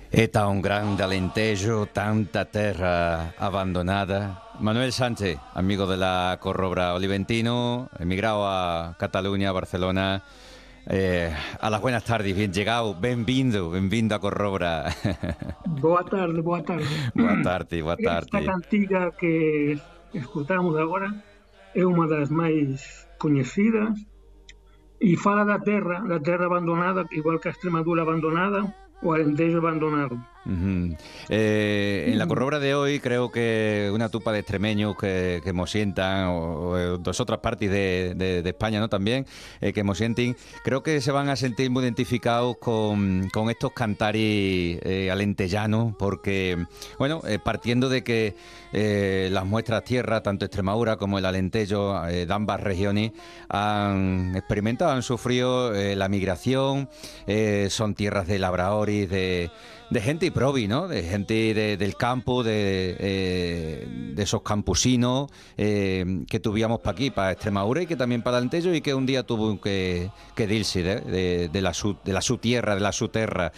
Eta un grande Alentejo, tanta terra abandonada. Manuel Sánchez, amigo de la Corrobra Oliventino, emigrado a Cataluña, Barcelona. A las buenas tardes, bien llegado, benvindo a Corrobra. Boa tarde, boa tarde. Boa tarde, boa Esta tarde. cantiga que escutamos agora é unha das máis coñecidas e fala da terra abandonada, igual que a Extremadura abandonada, o Alentejo abandonado. Ujú. En la corrobra de hoy creo que una tupa de extremeños que mos sientan, o de otras partes de España, ¿no? También, que mos sienten, creo que se van a sentir muy identificados con estos cantaris alentellanos, porque, bueno, partiendo de que las muestras tierra, tanto Extremadura como el Alentejo, de ambas regiones, han experimentado, han sufrido la migración, son tierras de labradores, de gente probi, ¿no? De gente del campo, de esos campusinos que tuvíamos para aquí, para Extremadura y que también para Alentejo y que un día tuvo que dirse de la su tierra, de la su terra.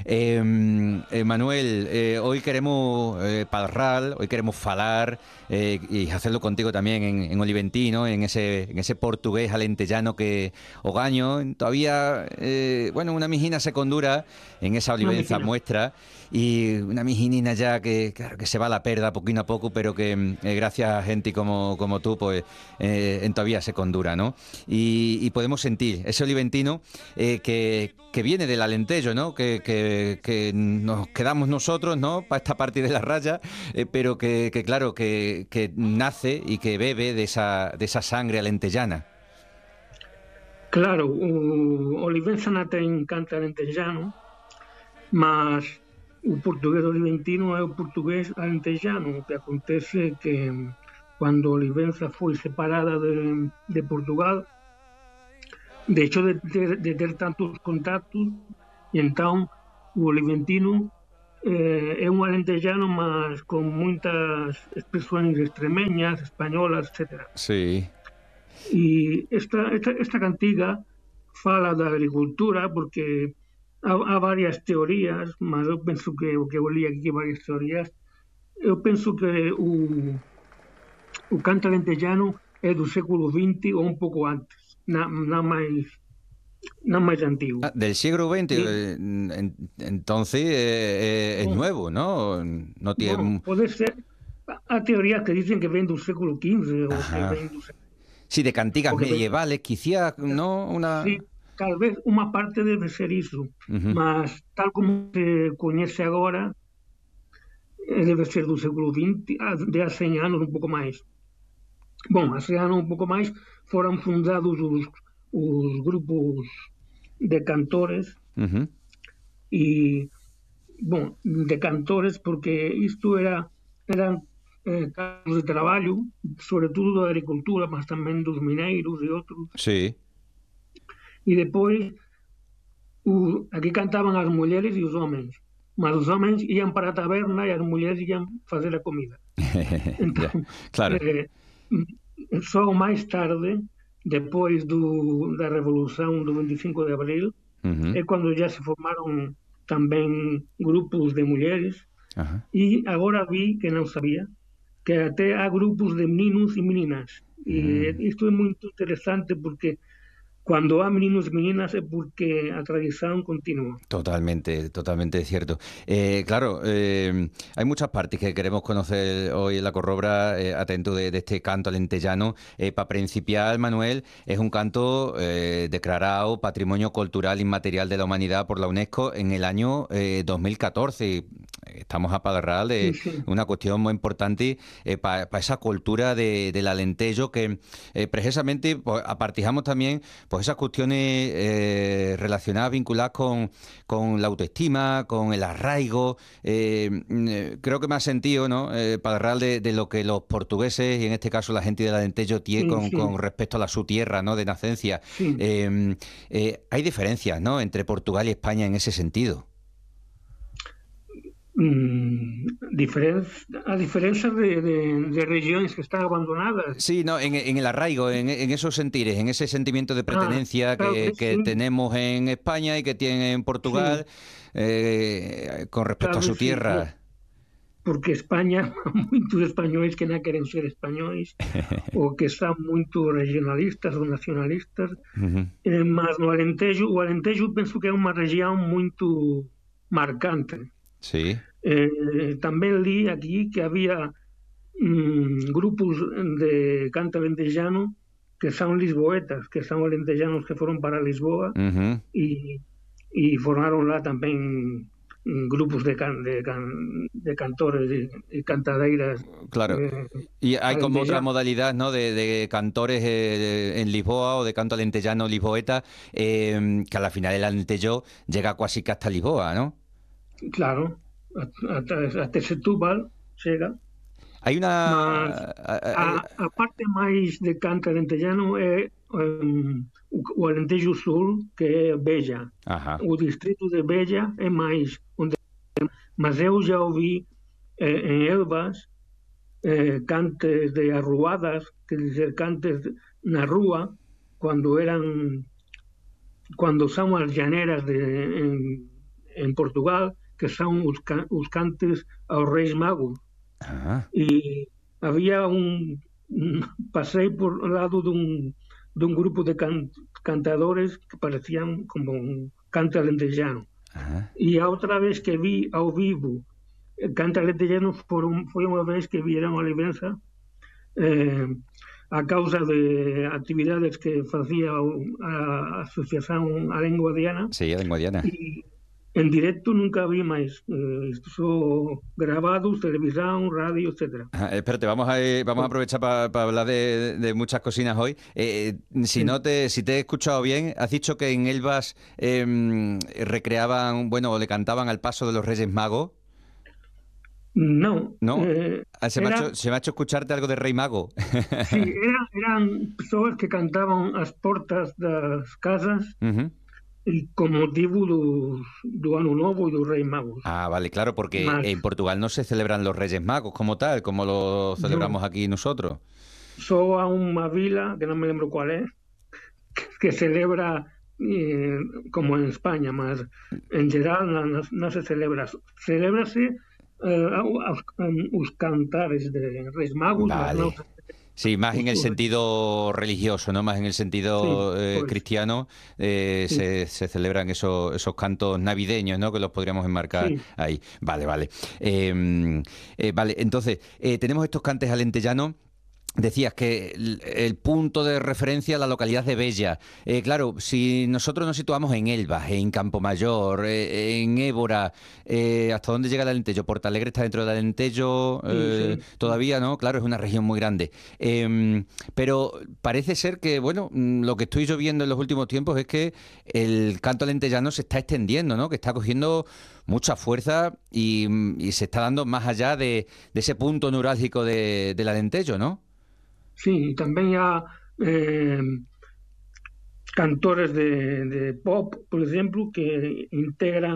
Manuel, hoy queremos parlar, hoy queremos falar y hacerlo contigo también en Oliventino, en ese portugués alentellano que Ogaño todavía, bueno, una mijina secundura en esa Unha olivenza mexina. muestra y una mijinina ya que, claro, que se va a la perda poquito a poco, pero que gracias a gente como tú, pues todavía se condura, ¿no? Y podemos sentir ese oliventino que viene del Alentejo, ¿no? Que nos quedamos nosotros, ¿no? Para esta parte de la raya, pero claro, que nace y que bebe de esa sangre alentellana. Claro, o Olivenza na ten canta alentejano, mas o portugués oliventino é o portugués alentejano. O que acontece é que cando Olivenza foi separada de Portugal, deixou de ter tantos contactos e entón o oliventino é un alentejano mas con moitas expresiones extremeñas, españolas, etc. Sí. E esta cantiga fala da agricultura porque há varias teorías, mas eu penso que o que eu li aquí varias teorías, eu penso que o canto alentejano é do século XX ou un pouco antes, na máis antigo. Ah, del siglo XX, E, entonces es bom, nuevo, ¿no? No bom, tiene... pode ser, há teorías que dicen que ven do século XV ou que Ajá. ven Sí, de cantigas ou que ven, medievales, quizás, ¿no? sí, Una... tal vez unha parte debe ser iso, Ujú. mas tal como se coñece agora, debe ser do século XX, de há 100 anos, un pouco máis. Bom, há 100 anos un pouco máis foran fundados os grupos de cantores Ujú. e, bom, de cantores porque isto eran campos de traballo, sobre todo da agricultura, mas tamén dos mineiros e outros. Sí. E depois, aquí cantaban as mulleres e os homens, mas os homens ían para a taberna e as mulleres ían fazer a comida. Ya, Entón, claro. eh, só máis tarde, depois da Revolución do 25 de Abril, Ujú. é cando já se formaron tamén grupos de mulleres Ajá. e agora vi, que non sabía, que até há grupos de meninos e meninas. E Mm. isto é moito interesante porque cando há meninos e meninas é porque a tradición continúa. Totalmente, totalmente cierto. Claro, hay muchas partes que queremos conocer hoy en la Corrobra, atento de este canto alentellano. Para principiar, Manuel, es un canto declarado Patrimonio Cultural Inmaterial de la Humanidad por la UNESCO en el año 2014. Estamos a parlar Sí, de sí. una cuestión muy importante para esa cultura del alentejo que precisamente pues, apartijamos también pues esas cuestiones relacionadas, vinculadas con la autoestima, con el arraigo. Creo que me ha sentido, ¿no? Para hablar de lo que los portugueses y en este caso la gente del Alentejo tiene Sí, con sí, respecto a su tierra, ¿no? De nacencia. sí. Hay diferencias, ¿no? Entre Portugal y España en ese sentido. a diferencia de regiones que están abandonadas. Sí, no, en el arraigo, en esos sentires, en ese sentimiento de pertenencia claro que sí, tenemos en España y que tiene en sí, Portugal con respecto a claro su sí, tierra. porque España há moitos españois que non queren ser españois ou que están moito regionalistas ou nacionalistas, Ujú. mas no Alentejo, o Alentejo penso que é unha región moito marcante. Sí. Tamén li aquí que había grupos de canto alentejano que son lisboetas, que son alentejanos que foron para Lisboa Ujú. e formaron lá tamén grupos de cantores e cantadeiras Claro. Y hay como otra alentejanos. modalidad, ¿no? De cantores en Lisboa o de canto alentejano lisboeta, que a la final el alentejo llega casi que hasta Lisboa, ¿no? Claro, até Setúbal chega, Hay mas una... a parte máis de canto alentejano é o Alentejo Sur, que é Bella. Ajá. O distrito de Bella é máis onde, mas eu já ouvi en Elvas cantes de arruadas, que dizer cantes na rúa, cando eran cando son as llaneras en Portugal, que son os cantes aos Reis Magos. Ajá. E había pasei por lado dun grupo de cantadores que parecían como un cante alentejano. Ajá. E a outra vez que vi ao vivo cante alentejano foi unha vez que vieron a Olivenza a causa de actividades que facía a Asociación A Lengua Diana, Sí, en Guadiana. e en directo nunca vi máis. Isto só grabados, televisión, radio, etc. Ajá, espérate, vamos a aprovechar para hablar de muchas cocinas hoy. Si Sí. no si te he escuchado bien, has dicho que en Elvas recreaban, bueno, o le cantaban al paso de los Reyes Magos, Non, ¿no? era, Se me ha hecho escucharte algo de Rey Mago. sí, eran persoas que cantaban as portas das casas Ujú. e con motivo do Ano Novo e dos Reis Magos. Ah, vale, claro, porque Mas en Portugal no se celebran los Reyes Magos como tal, como lo non, celebramos aquí nosotros. só a unha vila, que non me lembro cual é, que celebra como en España, mas en geral non se celebra. Celébrase os cantares de Reis Magos, mas non Vale. se Sí, más en el os sentido religioso, ¿no? Más en el sí, sentido pois, cristiano sí, se celebran esos cantos navideños, ¿no? Que los podríamos enmarcar sí. ahí. Vale, vale. Vale, entonces, tenemos estos cantes alentejanos. Decías que el punto de referencia es la localidad de Bella. Claro, si nosotros nos situamos en Elvas, en Campomayor, en Évora, ¿hasta dónde llega el Alentejo? Portalegre está dentro del Alentejo, Sí, sí, todavía, ¿no? Claro, es una región muy grande. Pero parece ser que, bueno, lo que estoy yo viendo en los últimos tiempos es que el canto alentejano se está extendiendo, ¿no? Que está cogiendo mucha fuerza y se está dando más allá de ese punto neurálgico del Alentejo, ¿no? sí, tamén há cantores de pop, por exemplo, que integran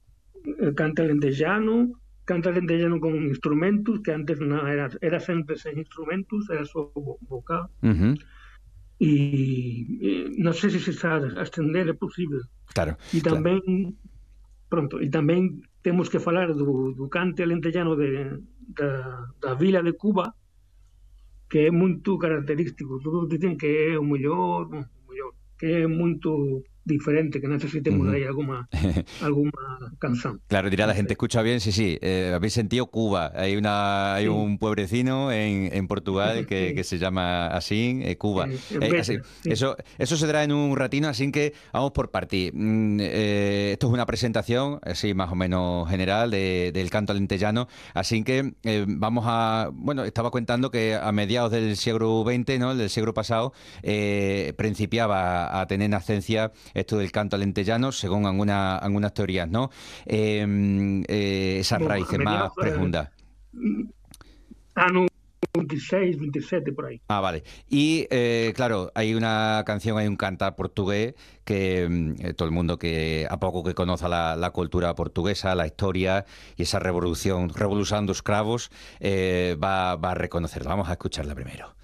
canta alentejano con instrumentos, que antes non era sempre sen instrumentos, era só vocal. Uh-huh. E non sei se está a estender, é posible. Claro, E claro. tamén, pronto, e tamén temos que falar do cante alentejano da vila de Cuba, que é moito característico. Todos dicen que é o mellor, que é moito diferente, que non sei se temos aí alguna canción. Claro, dirá la No sé. gente, escucha bien, sí, sí, habéis sentido Cuba. Hay Sí. un pueblecino en Portugal que se llama así, Cuba. Así. Sí. Eso se dará en un ratino, así que vamos por partir. Esto es una presentación, así más o menos general, del canto alentejano. Así que vamos a... Bueno, estaba contando que a mediados del siglo XX, ¿no? Del siglo pasado, principiaba a tener nacencia esto del canto alentejano, según algunas teorías, ¿no? Esas Bueno, raíces a más mediados profundas. ano 26, 27 por aí. Ah, vale. Y claro, hay una canción, hay un cantar portugués que todo el mundo que a pouco que conoza la cultura portuguesa, la historia y esa revolución dos cravos, va a reconocerla. Vamos a escucharla primero.